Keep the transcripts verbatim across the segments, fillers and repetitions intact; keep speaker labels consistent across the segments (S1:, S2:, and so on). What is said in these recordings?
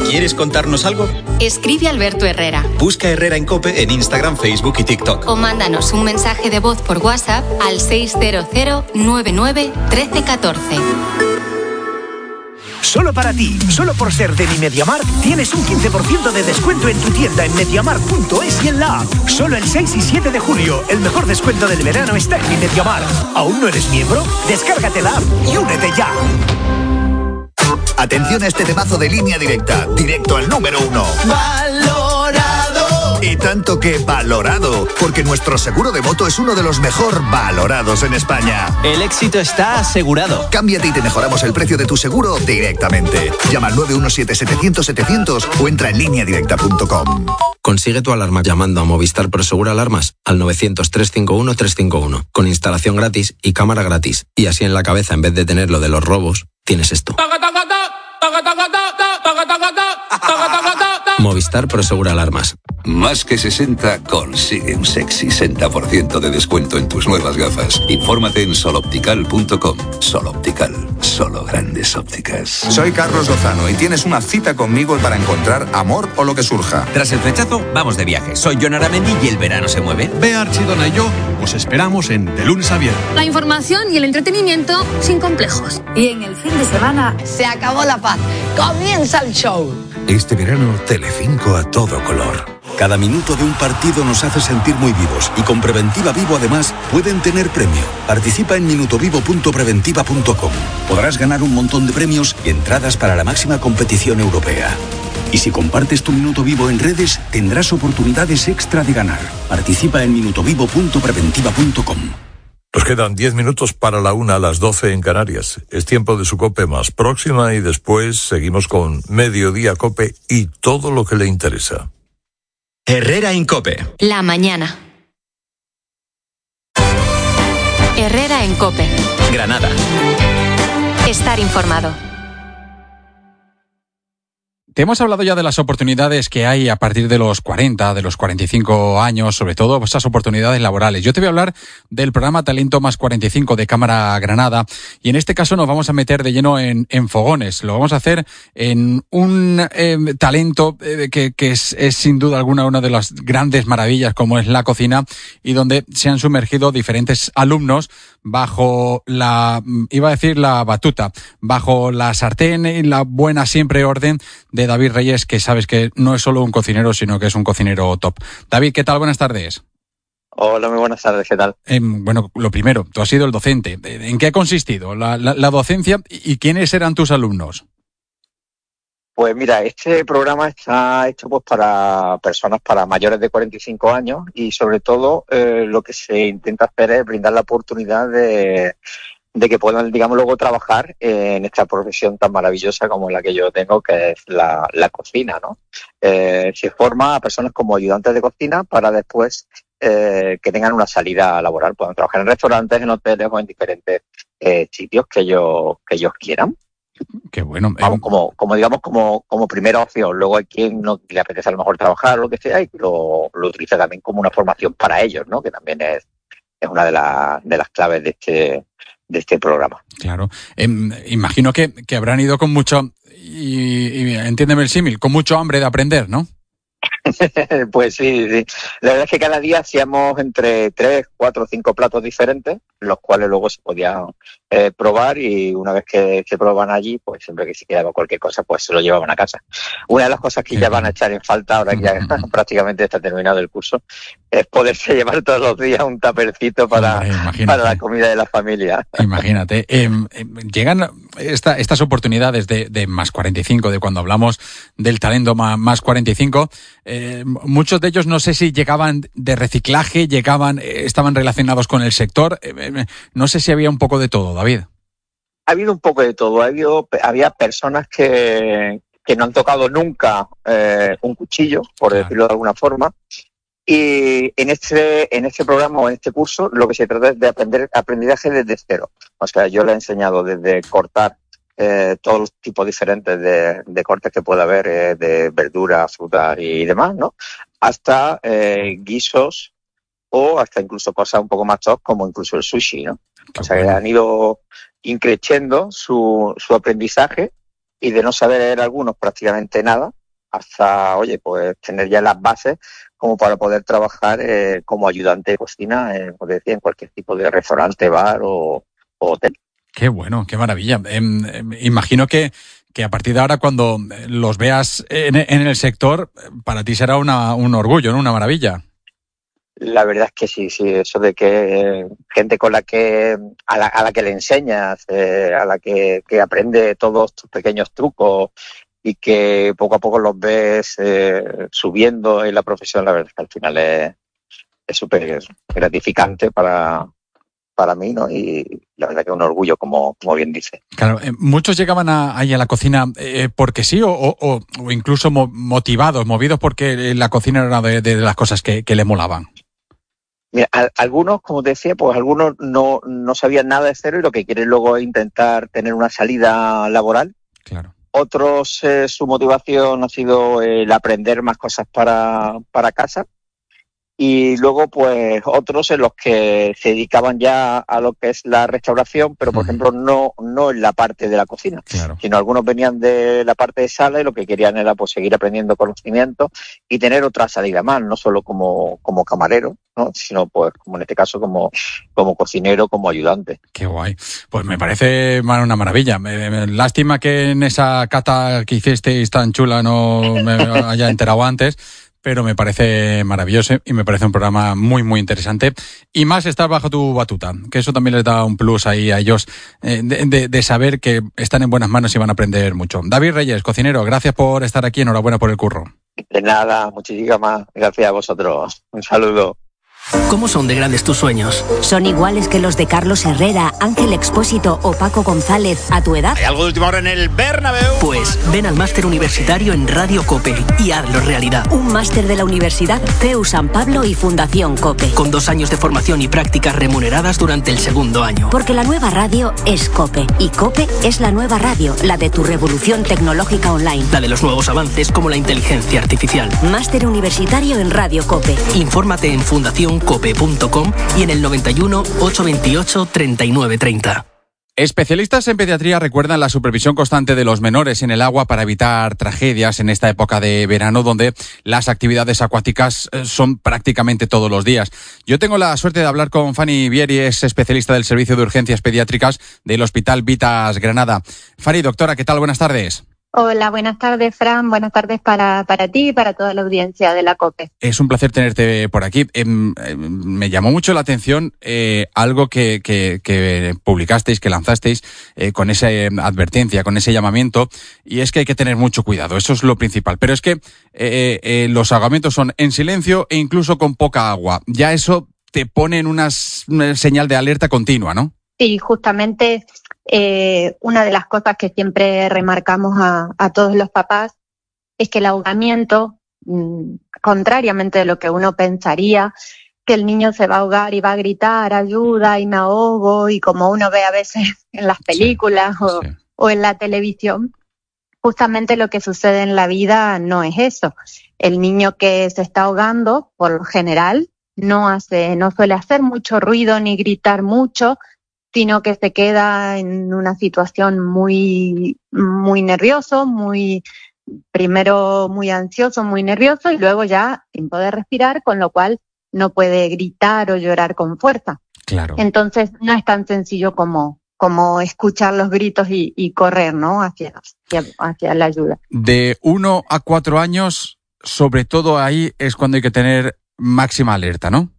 S1: ¿Quieres contarnos algo?
S2: Escribe a Alberto Herrera.
S1: Busca Herrera en COPE en Instagram, Facebook y TikTok.
S2: O mándanos un mensaje de voz por WhatsApp al seis cero cero nueve nueve uno tres uno cuatro.
S3: Solo para ti, solo por ser de Mi MediaMarkt, tienes un quince por ciento de descuento en tu tienda en mediamarkt punto es y en la app. Solo el seis y siete de julio, el mejor descuento del verano está en Mi MediaMarkt. ¿Aún no eres miembro? Descárgate la app y únete ya.
S4: Atención a este temazo de Línea Directa, directo al número uno. ¡Valorado! Y tanto que valorado, porque nuestro seguro de moto es uno de los mejor valorados en España.
S5: El éxito está asegurado.
S4: Cámbiate y te mejoramos el precio de tu seguro directamente. Llama al nueve uno siete setecientos setecientos o entra en línea directa punto com.
S6: Consigue tu alarma llamando a Movistar Prosegur Alarmas al novecientos, trescientos cincuenta y uno, trescientos cincuenta y uno, con instalación gratis y cámara gratis. Y así en la cabeza, en vez de tener lo de los robos, tienes esto. Movistar Prosegur Alarmas.
S7: Más que sesenta consigue un sexy sesenta por ciento de descuento en tus nuevas gafas. Infórmate en sol optical punto com. Sol Optical, solo grandes ópticas.
S8: Soy Carlos Lozano y tienes una cita conmigo para encontrar amor o lo que surja.
S9: Tras el flechazo, vamos de viaje. Soy Jon Aramendi y el verano se mueve.
S10: Bea Archidona y yo os esperamos en De Lunes a Viernes.
S11: La información y el entretenimiento sin complejos.
S12: Y en el fin de semana se acabó la paz. Comienza el show.
S13: Este verano, Telecinco a todo color. Cada minuto de un partido nos hace sentir muy vivos y con Preventiva Vivo además pueden tener premio. Participa en minutovivo punto preventiva punto com. Podrás ganar un montón de premios y entradas para la máxima competición europea. Y si compartes tu minuto vivo en redes, tendrás oportunidades extra de ganar. Participa en minutovivo punto preventiva punto com.
S14: Nos quedan diez minutos para la una, a las doce en Canarias. Es tiempo de su COPE más próxima y después seguimos con Mediodía COPE y todo lo que le interesa.
S1: Herrera en COPE.
S2: La mañana. Herrera en COPE.
S1: Granada.
S2: Estar informado.
S15: Te hemos hablado ya de las oportunidades que hay a partir de los cuarenta, de los cuarenta y cinco años, sobre todo esas oportunidades laborales. Yo te voy a hablar del programa Talento Más cuarenta y cinco de Cámara Granada y en este caso nos vamos a meter de lleno en, en fogones. Lo vamos a hacer en un eh, talento eh, que, que es, es sin duda alguna una de las grandes maravillas como es la cocina y donde se han sumergido diferentes alumnos bajo la, iba a decir la batuta, bajo la sartén y la buena siempre orden de David Reyes, que sabes que no es solo un cocinero, sino que es un cocinero top. David, ¿qué tal? Buenas tardes.
S16: Hola, muy buenas tardes, ¿qué tal?
S15: Eh, bueno, lo primero, tú has sido el docente. ¿En qué ha consistido la, la, la docencia y quiénes eran tus alumnos?
S16: Pues mira, este programa está hecho pues para personas para mayores de cuarenta y cinco años y sobre todo eh, lo que se intenta hacer es brindar la oportunidad de, de que puedan, digamos, luego trabajar en esta profesión tan maravillosa como la que yo tengo, que es la, la cocina, ¿no? Eh, se forma a personas como ayudantes de cocina para después eh, que tengan una salida laboral, puedan trabajar en restaurantes, en hoteles o en diferentes eh, sitios que ellos, que ellos quieran.
S15: Qué bueno.
S16: Vamos, como, como digamos, como, como primera opción. Luego hay quien no le apetece a lo mejor trabajar, lo que sea, y lo, lo utiliza también como una formación para ellos, ¿no? Que también es, es una de, la, de las claves de este, de este programa.
S15: Claro. Eh, imagino que, que habrán ido con mucho, y, y entiéndeme el símil, con mucho hambre de aprender, ¿no?
S16: Pues sí, sí. La verdad es que cada día hacíamos entre tres, cuatro o cinco platos diferentes, los cuales luego se podían eh, probar y una vez que se probaban allí, pues siempre que se quedaba cualquier cosa, pues se lo llevaban a casa. Una de las cosas que ya van a echar en falta ahora que ya prácticamente está terminado el curso es poderse llevar todos los días un tapercito para, Hombre, para la comida de la familia.
S15: Imagínate. Eh, eh, llegan esta, estas oportunidades de, de más cuarenta y cinco, de cuando hablamos del talento más, más cuarenta y cinco, eh, muchos de ellos no sé si llegaban de reciclaje, llegaban, eh, estaban relacionados con el sector, eh, eh, no sé si había un poco de todo, David.
S16: Ha habido un poco de todo. Ha habido, había personas que, que no han tocado nunca eh, un cuchillo, por claro. decirlo de alguna forma. Y en este, en este programa o en este curso lo que se trata es de aprender aprendizaje desde cero. O sea, yo le he enseñado desde cortar eh, todos los tipos diferentes de, de cortes que pueda haber, eh, de verduras, frutas y demás, ¿no? Hasta eh, guisos o hasta incluso cosas un poco más top como incluso el sushi, ¿no? O sea, que han ido increciendo su, su aprendizaje y de no saber algunos prácticamente nada, hasta, oye, pues tener ya las bases como para poder trabajar eh, como ayudante de cocina, eh, como decía, en cualquier tipo de restaurante, bar o, o hotel.
S15: Qué bueno, qué maravilla. Eh, eh, imagino que, que a partir de ahora, cuando los veas en, en el sector, para ti será una, un orgullo, ¿no? Una maravilla.
S16: La verdad es que sí, sí, eso de que eh, gente con la que a la, a la que le enseñas, eh, a la que, que aprende todos tus pequeños trucos y que poco a poco los ves eh, subiendo en la profesión, la verdad es que al final es es súper gratificante para, para mí, ¿no? Y la verdad que es un orgullo, como, como bien dice.
S15: Claro, eh, muchos llegaban a, ahí a la cocina eh, porque sí o, o, o incluso mo- motivados, movidos porque la cocina era de, de las cosas que, que le molaban.
S16: Mira, a, algunos, como te decía, pues algunos no, no sabían nada de cero y lo que quieren luego es intentar tener una salida laboral.
S15: Claro.
S16: Otros, eh, su motivación ha sido el aprender más cosas para, para casa. Y luego, pues, otros en los que se dedicaban ya a lo que es la restauración, pero, por ejemplo, no no en la parte de la cocina,
S15: claro.
S16: sino algunos venían de la parte de sala y lo que querían era, pues, seguir aprendiendo conocimientos y tener otra salida más, no solo como, como camarero, ¿no? Sino, pues, como en este caso, como, como cocinero, como ayudante.
S15: Qué guay. Pues me parece una maravilla. Lástima que en esa cata que hicisteis tan chula no me haya enterado antes, pero me parece maravilloso y me parece un programa muy, muy interesante. Y más estar bajo tu batuta, que eso también les da un plus ahí a ellos, eh, de, de, de saber que están en buenas manos y van a aprender mucho. David Reyes, cocinero, gracias por estar aquí, enhorabuena por el curro.
S16: De nada, muchísimas gracias a vosotros. Un saludo.
S17: ¿Cómo son de grandes tus sueños?
S18: ¿Son iguales que los de Carlos Herrera, Ángel Expósito o Paco González a tu edad?
S19: ¿Hay algo de última hora en el Bernabéu?
S17: Pues ven al máster universitario en Radio COPE y hazlo realidad.
S18: Un máster de la Universidad C E U San Pablo y Fundación COPE.
S17: Con dos años de formación y prácticas remuneradas durante el segundo año.
S18: Porque la nueva radio es COPE y COPE es la nueva radio, la de tu revolución tecnológica online.
S17: La de los nuevos avances como la inteligencia artificial.
S18: Máster universitario en Radio COPE.
S17: Infórmate en fundación cope punto com y en el noventa y uno, ochocientos veintiocho, treinta y nueve treinta.
S15: Especialistas en pediatría recuerdan la supervisión constante de los menores en el agua para evitar tragedias en esta época de verano donde las actividades acuáticas son prácticamente todos los días. Yo tengo la suerte de hablar con Fanny Vieri, es especialista del Servicio de Urgencias Pediátricas del Hospital Vitas Granada. Fanny, doctora, ¿qué tal? Buenas tardes.
S20: Hola, buenas tardes, Fran. Buenas tardes para, para ti y para toda la audiencia de la COPE.
S15: Es un placer tenerte por aquí. Eh, eh, me llamó mucho la atención eh, algo que, que, que publicasteis, que lanzasteis eh, con esa eh, advertencia, con ese llamamiento, y es que hay que tener mucho cuidado. Eso es lo principal. Pero es que eh, eh, los ahogamientos son en silencio e incluso con poca agua. Ya eso te pone en una, una señal de alerta continua, ¿no?
S20: Sí, justamente... Eh, una de las cosas que siempre remarcamos a, a todos los papás es que el ahogamiento, mmm, contrariamente de lo que uno pensaría, que el niño se va a ahogar y va a gritar ayuda y me ahogo, y como uno ve a veces en las películas sí, o, sí. o en la televisión, justamente lo que sucede en la vida no es eso. El niño que se está ahogando, por lo general, no hace, no suele hacer mucho ruido ni gritar mucho, sino que se queda en una situación muy, muy nervioso, muy, primero muy ansioso, muy nervioso y luego ya sin poder respirar, con lo cual no puede gritar o llorar con fuerza.
S15: Claro.
S20: Entonces no es tan sencillo como, como escuchar los gritos y, y correr, ¿no? Hacia, hacia, hacia la ayuda.
S15: De uno a cuatro años, sobre todo ahí es cuando hay que tener máxima alerta, ¿no?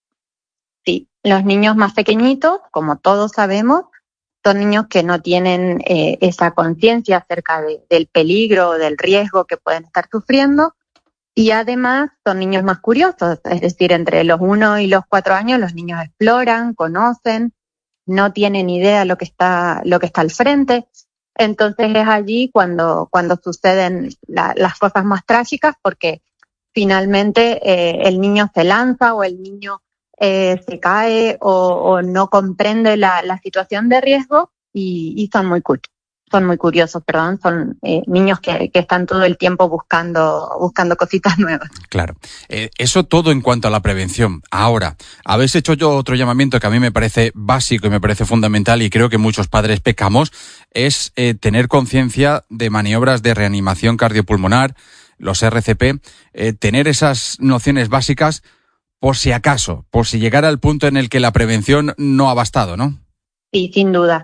S20: Sí, los niños más pequeñitos, como todos sabemos, son niños que no tienen eh, esa conciencia acerca de, del peligro o del riesgo que pueden estar sufriendo, y además son niños más curiosos, es decir, entre los uno y los cuatro años los niños exploran, conocen, no tienen idea lo que está, lo que está al frente. Entonces es allí cuando, cuando suceden la, las cosas más trágicas, porque finalmente eh, el niño se lanza o el niño Eh, se cae o, o no comprende la, la situación de riesgo y, y son muy curiosos, son muy curiosos, perdón, son eh, niños que, que están todo el tiempo buscando, buscando cositas nuevas.
S15: Claro, eh, eso todo en cuanto a la prevención. Ahora, habéis hecho yo otro llamamiento que a mí me parece básico y me parece fundamental y creo que muchos padres pecamos, es eh, tener conciencia de maniobras de reanimación cardiopulmonar, los R C P, eh, tener esas nociones básicas por si acaso, por si llegara al punto en el que la prevención no ha bastado, ¿no?
S20: Sí, sin duda.